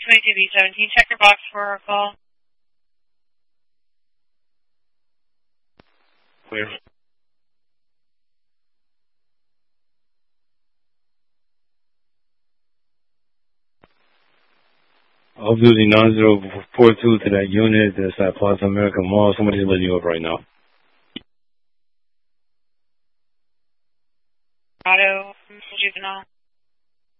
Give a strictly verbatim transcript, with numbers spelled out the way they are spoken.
twenty-two B seventeen, check your box for our call. Clear. Off-duty nine zero four two to that unit that's at Plaza America Mall. Somebody's letting you up right now. Auto, juvenile.